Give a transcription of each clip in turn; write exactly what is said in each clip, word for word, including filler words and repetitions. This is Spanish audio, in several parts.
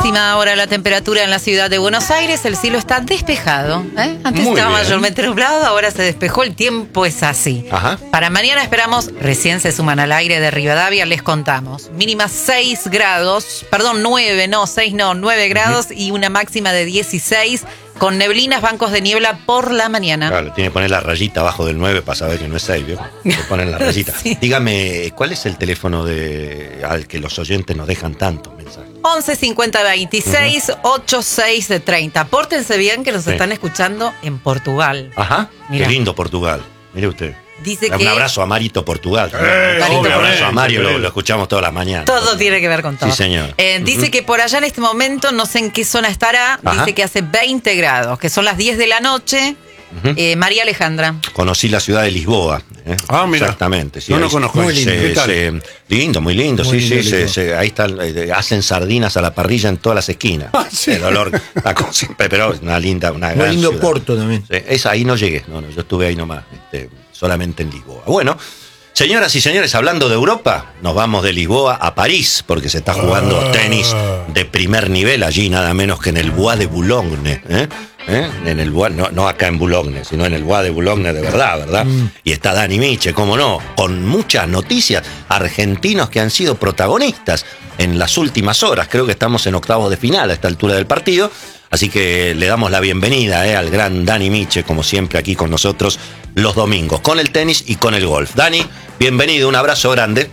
máxima ahora la temperatura en la ciudad de Buenos Aires. El cielo está despejado, ¿eh? Antes Muy estaba bien. mayormente nublado, ahora se despejó. El tiempo es así. Ajá. Para mañana esperamos, recién se suman al aire de Rivadavia, les contamos. Mínima seis grados, perdón, nueve, no, seis no, nueve grados uh-huh. y una máxima de dieciséis. Con neblinas, bancos de niebla por la mañana. Claro, tiene que poner la rayita abajo del nueve para saber que no es seis, ¿vio? Le ponen la rayita. Sí. Dígame, ¿cuál es el teléfono de al que los oyentes nos dejan tantos mensajes? once cincuenta veintiséis uh-huh. ochenta y seis treinta. Pórtense bien que los sí. están escuchando en Portugal. Ajá, Mirá. Qué lindo Portugal. Mire usted. Dice un que... abrazo a Marito Portugal. Eh, Marito, un abrazo eh, a Mario, lo, lo escuchamos todas las mañanas. Todo tiene que ver con todo. Sí, señor. Eh, dice uh-huh. que por allá en este momento, no sé en qué zona estará, Ajá. dice que hace veinte grados, que son las diez de la noche. Uh-huh. Eh, María Alejandra. Conocí la ciudad de Lisboa. ¿eh? Ah, mira. Exactamente. Sí, no lo ahí, conozco. Muy lindo. Se, se, lindo, muy lindo. Muy sí, lindo, sí. Se, se, ahí está, hacen sardinas a la parrilla en todas las esquinas. Ah, sí. El olor, la cosa, pero es una linda, una muy gran lindo ciudad. Porto también. Sí, esa ahí no llegué. No, no, yo estuve ahí nomás. Este, solamente en Lisboa. Bueno. Señoras y señores, hablando de Europa, nos vamos de Lisboa a París, porque se está jugando ah. tenis de primer nivel allí, nada menos que en el Bois de Boulogne, ¿eh? ¿Eh? En el Bois, no, no acá en Boulogne, sino en el Bois de Boulogne de verdad, ¿verdad? Mm. Y está Dani Miche, cómo no, con muchas noticias, argentinos que han sido protagonistas en las últimas horas. Creo que estamos en octavos de final a esta altura del partido. Así que le damos la bienvenida eh, al gran Dani Miche, como siempre aquí con nosotros los domingos, con el tenis y con el golf. Dani, bienvenido, un abrazo grande.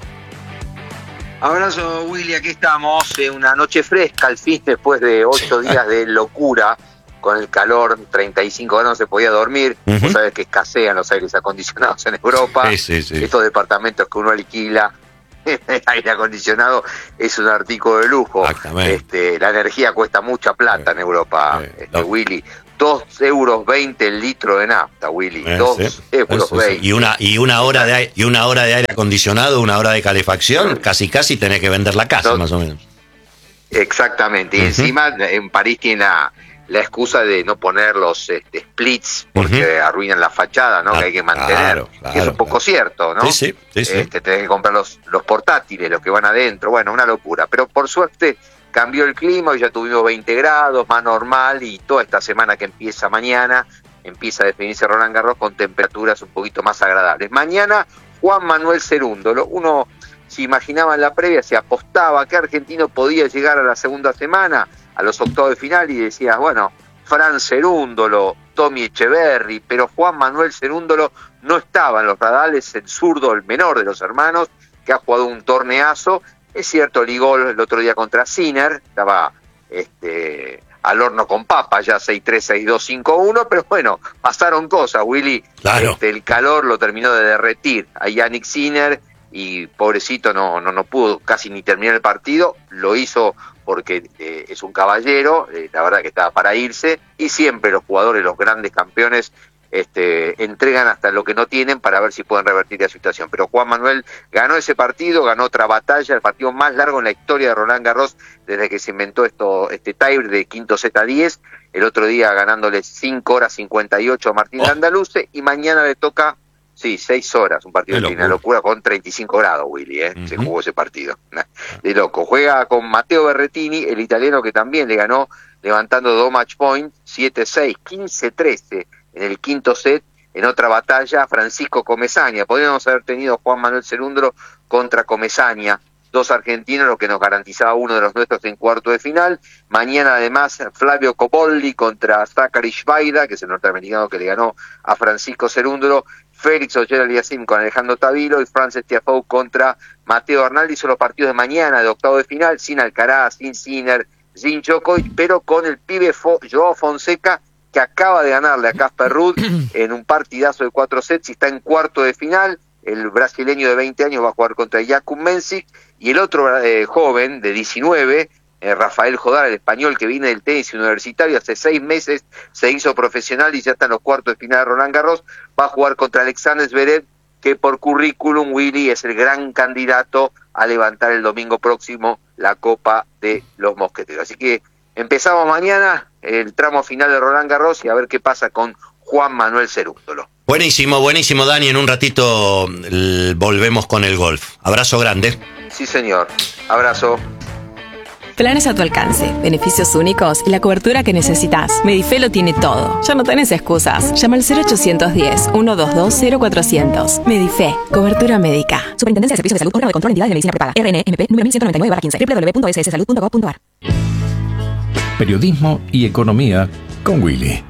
Abrazo, Willy, aquí estamos, eh, una noche fresca, al fin, después de ocho días de locura, con el calor, treinta y cinco grados, no se podía dormir. Uh-huh. Vos sabés que escasean los aires acondicionados en Europa. Sí, sí, sí. Estos departamentos que uno alquila, el aire acondicionado es un artículo de lujo. Este, la energía cuesta mucha plata en Europa, eh, este, Willy. dos euros veinte el litro de nafta, Willy. Eh, dos sí. euros veinte. Sí, sí. Y una, y una hora de y una hora de aire acondicionado, una hora de calefacción, sí. casi casi tenés que vender la casa, no, más o menos. Exactamente. Y uh-huh. encima en París tiene la, la excusa de no poner los este, splits porque uh-huh. arruinan la fachada, ¿no? Ah, que hay que mantener. Claro, claro, que es un poco claro. cierto, ¿no? Sí, sí, sí, sí. Este, tenés que comprar los, los portátiles, los que van adentro. Bueno, una locura. Pero por suerte cambió el clima y ya tuvimos veinte grados, más normal, y toda esta semana que empieza mañana, empieza a definirse Roland Garros con temperaturas un poquito más agradables. Mañana, Juan Manuel Cerúndolo. Uno se imaginaba en la previa, se apostaba que argentino podía llegar a la segunda semana, a los octavos de final, y decía, bueno, Fran Cerúndolo, Tommy Echeverry, pero Juan Manuel Cerúndolo no estaba en los radares, el zurdo, el menor de los hermanos, que ha jugado un torneazo. Es cierto, ligó el otro día contra Sinner, estaba este, al horno con papa, ya seis tres, seis dos, cinco uno, pero bueno, pasaron cosas, Willy. Claro. Este, el calor lo terminó de derretir a Yannick Sinner y pobrecito no, no, no pudo casi ni terminar el partido, lo hizo porque eh, es un caballero, eh, la verdad que estaba para irse, y siempre los jugadores, los grandes campeones, Este, entregan hasta lo que no tienen para ver si pueden revertir la situación. Pero Juan Manuel ganó ese partido, ganó otra batalla, el partido más largo en la historia de Roland Garros desde que se inventó esto, este tie de quinto set a diez, el otro día ganándole cinco horas cincuenta y ocho a Martín oh. Andaluce, y mañana le toca, sí, seis horas, un partido de una locura con treinta y cinco grados, Willy, ¿eh? Uh-huh. Se jugó ese partido, de loco. Juega con Matteo Berrettini, el italiano, que también le ganó levantando dos match point, siete seis, quince trece, en el quinto set, en otra batalla, Francisco Comesaña. Podríamos haber tenido Juan Manuel Cerúndolo contra Comesaña, dos argentinos, lo que nos garantizaba uno de los nuestros en cuarto de final. Mañana, además, Flavio Copolli contra Zachary Schweida, que es el norteamericano que le ganó a Francisco Cerúndolo. Félix Auger-Aliassime con Alejandro Tavilo, y Frances Tiafoe contra Mateo Arnaldi. Son los partidos de mañana de octavo de final, sin Alcaraz, sin Sinner, sin Djokovic, pero con el pibe Fo- Joao Fonseca, que acaba de ganarle a Casper Ruud en un partidazo de cuatro sets y está en cuarto de final. El brasileño de veinte años va a jugar contra Jakub Mensik, y el otro eh, joven de diecinueve, eh, Rafael Jodar, el español que viene del tenis universitario, hace seis meses se hizo profesional y ya está en los cuartos de final de Roland Garros, va a jugar contra Alexander Zverev, que por currículum, Willy, es el gran candidato a levantar el domingo próximo la Copa de los Mosqueteros. Así que empezamos mañana el tramo final de Roland Garros y a ver qué pasa con Juan Manuel Cerúndolo. Buenísimo, buenísimo, Dani. En un ratito l- volvemos con el golf. Abrazo grande. Sí, señor. Abrazo. Planes a tu alcance, beneficios únicos y la cobertura que necesitas. Medife lo tiene todo. Ya no tenés excusas. Llama al cero ochocientos diez, ciento veintidós, cero cuatrocientos. Medife, cobertura médica. Superintendencia de Servicios de Salud, órgano de control, entidad de medicina prepaga. R N M P nueve mil ciento noventa y nueve barra quince. doble u doble u doble u punto s s salud punto gov punto a r. Periodismo y economía con Willy.